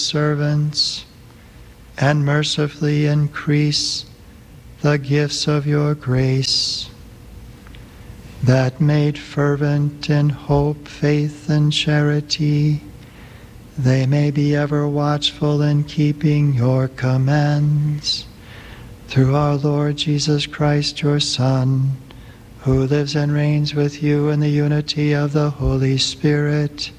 servants, and mercifully increase the gifts of your grace, that made fervent in hope, faith, and charity, they may be ever watchful in keeping your commands. Through our Lord Jesus Christ, your Son, who lives and reigns with you in the unity of the Holy Spirit,